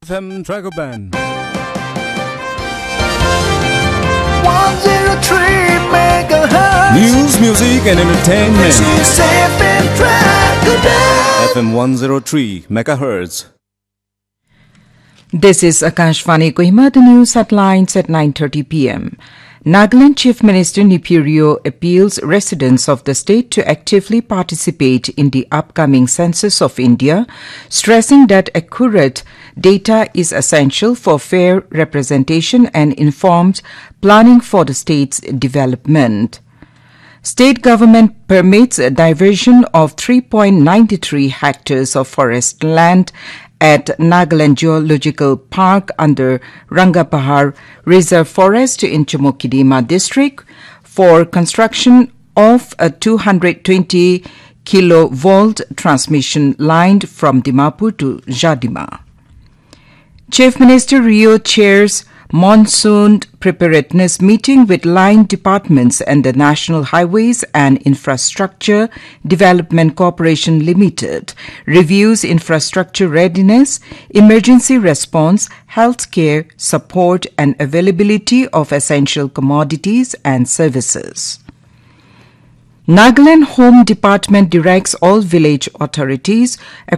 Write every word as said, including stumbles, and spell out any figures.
F M Dragoban. one oh three megahertz. News, music and entertainment. This is F M Dragoban. F M one oh three megahertz. This is Akashvani Kohima, the news headlines at nine thirty p m Nagaland Chief Minister Nipirio appeals residents of the state to actively participate in the upcoming census of India, stressing that accurate data is essential for fair representation and informed planning for the state's development. State government permits a diversion of three point nine three hectares of forest land at Nagaland Geological Park under Rangapahar Reserve Forest in Chumokidima district for construction of a two hundred twenty kilovolt transmission line from Dimapur to Jadima. Chief Minister Rio chairs monsoon preparedness meeting with line departments and the National Highways and Infrastructure Development Corporation Limited, reviews infrastructure readiness, emergency response, healthcare support and availability of essential commodities and services. Nagaland Home Department directs all village authorities